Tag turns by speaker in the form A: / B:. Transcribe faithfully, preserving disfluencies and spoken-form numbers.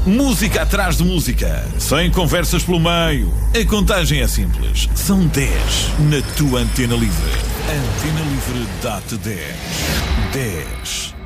A: Música atrás de música, sem conversas pelo meio. A contagem é simples. São dez na tua Antena Livre. Antena Livre dá-te dez. dez.